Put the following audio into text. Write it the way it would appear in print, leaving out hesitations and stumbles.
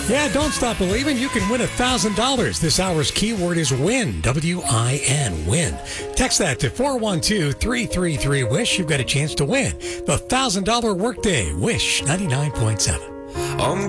Yeah, don't stop believing. You can win $1,000. This hour's keyword is WIN. W-I-N, WIN. Text that to 412-333-WISH. You've got a chance to win the $1,000 workday. Wish 99.7.